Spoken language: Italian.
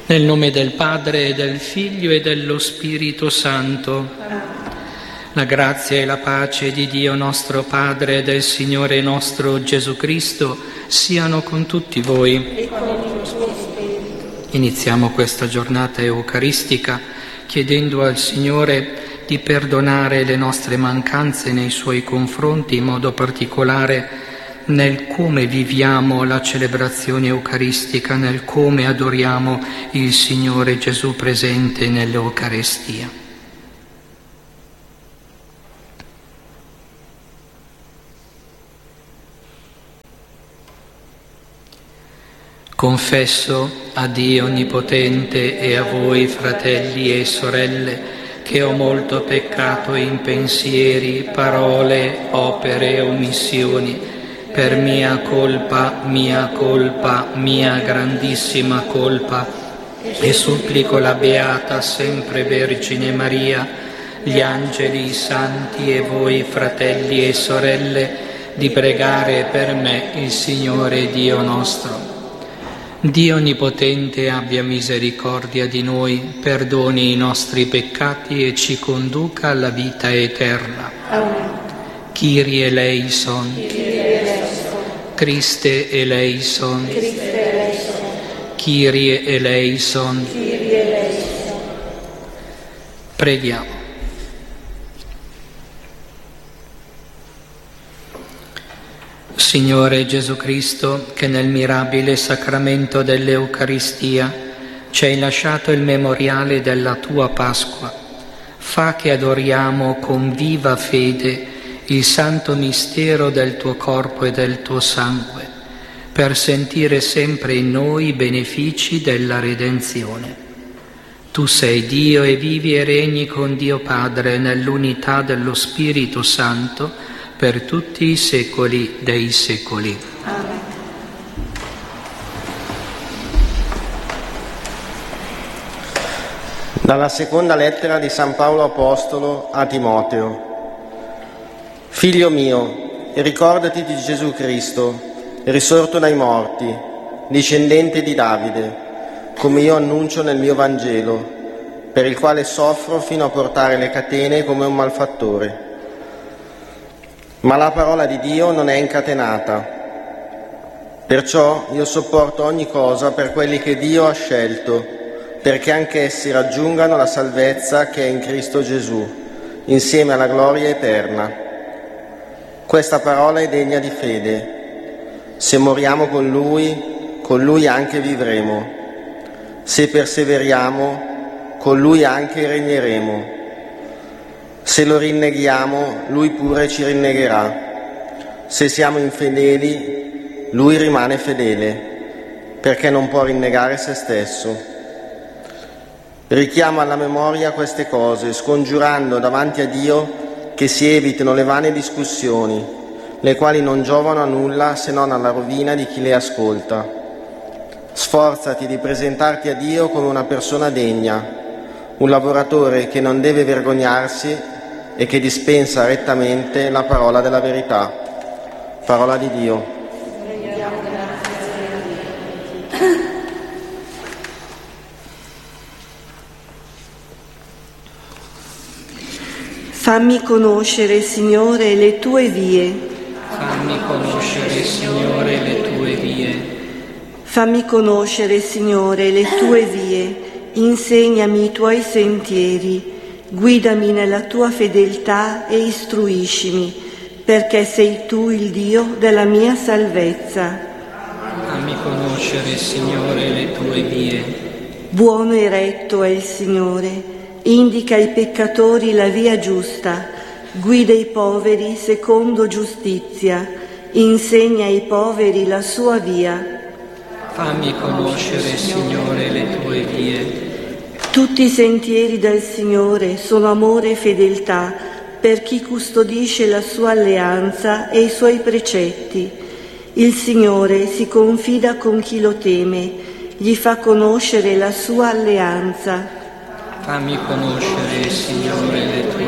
Nel nome del Padre, e del Figlio e dello Spirito Santo. La grazia e la pace di Dio nostro Padre e del Signore nostro Gesù Cristo siano con tutti voi. Iniziamo questa giornata eucaristica chiedendo al Signore di perdonare le nostre mancanze nei Suoi confronti, in modo particolare nel come viviamo la celebrazione eucaristica, nel come adoriamo il Signore Gesù presente nell'Eucaristia. Confesso a Dio Onnipotente e a voi, fratelli e sorelle, che ho molto peccato in pensieri, parole, opere e omissioni, per mia colpa, mia grandissima colpa, e supplico la Beata sempre Vergine Maria, gli angeli, i santi e voi, fratelli e sorelle, di pregare per me il Signore Dio nostro. Dio Onnipotente abbia misericordia di noi, perdoni i nostri peccati e ci conduca alla vita eterna. Amen. Kyrie eleison. Christe eleison. Kyrie eleison. Preghiamo. Signore Gesù Cristo, che nel mirabile sacramento dell'Eucaristia ci hai lasciato il memoriale della tua Pasqua, fa che adoriamo con viva fede il santo mistero del tuo corpo e del tuo sangue, per sentire sempre in noi i benefici della redenzione. Tu sei Dio e vivi e regni con Dio Padre nell'unità dello Spirito Santo per tutti i secoli dei secoli. Amen. Dalla seconda lettera di San Paolo Apostolo a Timoteo. Figlio mio, ricordati di Gesù Cristo, risorto dai morti, discendente di Davide, come io annuncio nel mio Vangelo, per il quale soffro fino a portare le catene come un malfattore. Ma la parola di Dio non è incatenata. Perciò io sopporto ogni cosa per quelli che Dio ha scelto, perché anch'essi raggiungano la salvezza che è in Cristo Gesù, insieme alla gloria eterna. Questa parola è degna di fede. Se moriamo con Lui anche vivremo. Se perseveriamo, con Lui anche regneremo. Se lo rinneghiamo, Lui pure ci rinnegherà. Se siamo infedeli, Lui rimane fedele, perché non può rinnegare se stesso. Richiama alla memoria queste cose, scongiurando davanti a Dio che si evitino le vane discussioni, le quali non giovano a nulla se non alla rovina di chi le ascolta. Sforzati di presentarti a Dio come una persona degna, un lavoratore che non deve vergognarsi e che dispensa rettamente la parola della verità. Parola di Dio. Fammi conoscere, Signore, le tue vie. Fammi conoscere, Signore, le tue vie. Fammi conoscere, Signore, le tue vie. Insegnami i tuoi sentieri. Guidami nella tua fedeltà e istruiscimi, perché sei tu il Dio della mia salvezza. Fammi conoscere, Signore, le tue vie. Buono e retto è il Signore. Indica ai peccatori la via giusta, guida i poveri secondo giustizia, insegna ai poveri la sua via. Fammi conoscere, Signore, le tue vie. Tutti i sentieri del Signore sono amore e fedeltà per chi custodisce la sua alleanza e i suoi precetti. Il Signore si confida con chi lo teme, gli fa conoscere la sua alleanza. Fammi conoscere, Signore, le tue